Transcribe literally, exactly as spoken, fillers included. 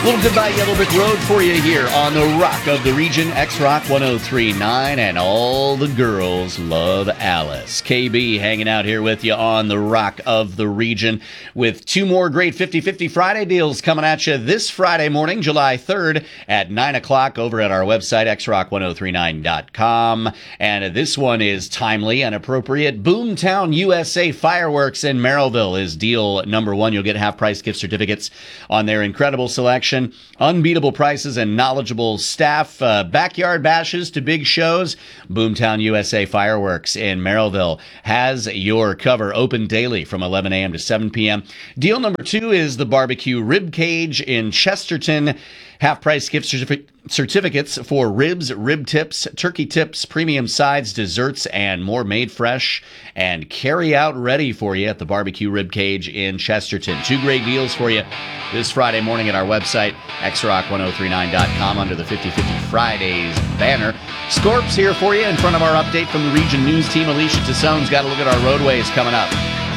Little goodbye Yellow Brick Road for you here on the Rock of the Region, X-Rock one oh three point nine, and all the girls love Alice. K B hanging out here with you on the Rock of the Region with two more great fifty fifty Friday deals coming at you this Friday morning, July third at nine o'clock over at our website, x rock one oh three nine dot com. And this one is timely and appropriate. Boomtown U S A Fireworks in Merrillville is deal number one. You'll get half-price gift certificates on their incredible selection. Unbeatable prices and knowledgeable staff. Uh, backyard bashes to big shows. Boomtown U S A Fireworks in Merrillville has your cover. Open daily from eleven a.m. to seven p.m. Deal number two is the Barbecue Rib Cage in Chesterton. Half-price gift certific- certificates for ribs, rib tips, turkey tips, premium sides, desserts, and more made fresh and carry-out ready for you at the Barbecue Rib Cage in Chesterton. Two great deals for you this Friday morning at our website, x rock one oh three nine dot com, under the fifty fifty Fridays banner. Scorps here for you in front of our update from the Region News team. Alicia Tassone's got a look at our roadways coming up.